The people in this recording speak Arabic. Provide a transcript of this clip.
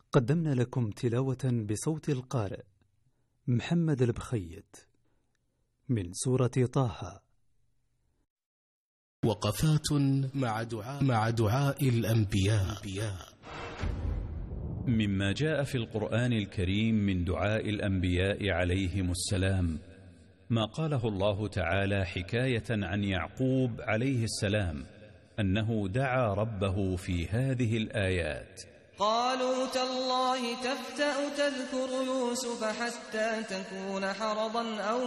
قدمنا لكم تلاوة بصوت القارئ محمد البخيت من سورة طه. وقفات مع دعاء الأنبياء. مما جاء في القرآن الكريم من دعاء الأنبياء عليهم السلام ما قاله الله تعالى حكاية عن يعقوب عليه السلام أنه دعا ربه في هذه الآيات: قالوا تالله تفتأ تذكر يوسف حتى تكون حرضا أو